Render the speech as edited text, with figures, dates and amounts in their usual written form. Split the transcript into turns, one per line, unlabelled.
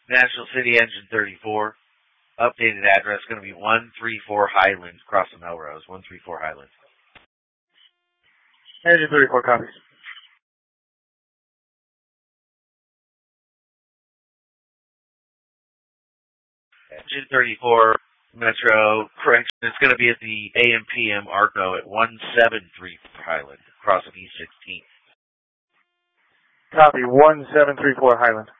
National City Engine 34. Updated address going to be 134 Highlands, across the Melrose. 134 Highlands.
Engine 34 copies.
Engine 34 Metro, correction, it's going to be at the AM/PM ARCO at 173 Highland, across of E16.
Copy, 1734 Highland.